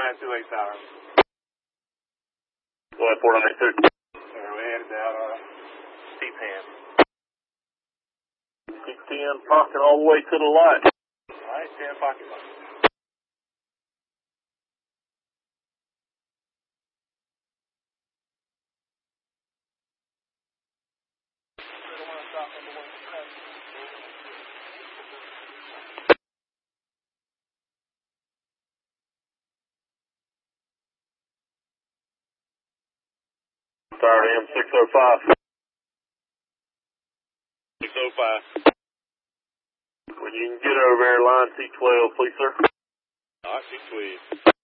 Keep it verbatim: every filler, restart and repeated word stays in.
nine two eight tower. Go ahead, four nine two. Yeah, we headed down uh, C ten. C ten, pocket all the way to the light. Alright, ten pocket light. Sorry, M six oh five. six oh five. When you can get over there, line C twelve, please, sir. Alright, C twelve.